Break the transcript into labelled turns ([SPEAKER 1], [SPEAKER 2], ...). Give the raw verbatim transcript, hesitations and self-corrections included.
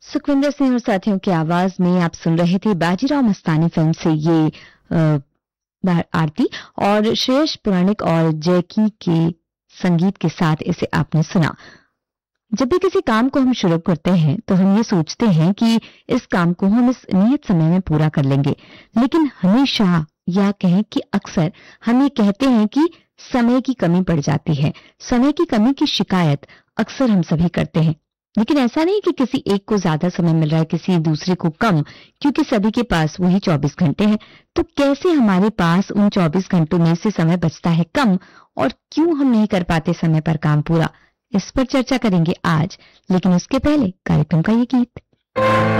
[SPEAKER 1] सुखविंदर सिंह और साथियों की आवाज में आप सुन रहे थे बाजीराव मस्तानी फिल्म से ये आ, आरती और श्रेयस पुराणिक और जैकी के संगीत के साथ इसे आपने सुना। जब भी किसी काम को हम शुरू करते हैं तो हम ये सोचते हैं कि इस काम को हम इस नियत समय में पूरा कर लेंगे, लेकिन हमेशा या कहें कि अक्सर हम ये कहते हैं कि समय की कमी पड़ जाती है। समय की कमी की शिकायत अक्सर हम सभी करते हैं, लेकिन ऐसा नहीं कि किसी एक को ज्यादा समय मिल रहा है, किसी दूसरे को कम, क्योंकि सभी के पास वही चौबीस घंटे हैं। तो कैसे हमारे पास उन चौबीस घंटों में से समय बचता है कम, और क्यों हम नहीं कर पाते समय पर काम पूरा, इस पर चर्चा करेंगे आज। लेकिन उसके पहले कार्यक्रम का ये गीत।